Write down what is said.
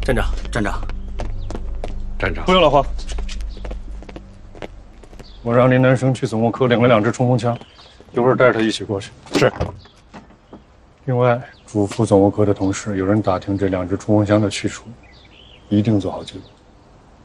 站长，站长， 站长， 不用老黄，我让林南生去总务科领了2支冲锋枪，一会儿带着他一起过去。 是。 另外，嘱咐总务科的同事，有人打听这2支冲锋枪的去处，一定做好记录。